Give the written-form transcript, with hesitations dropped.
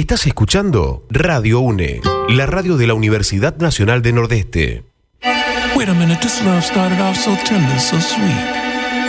Estás escuchando Radio UNE, la radio de la Universidad Nacional de Nordeste. Wait a minute, this love started off so tender, so sweet.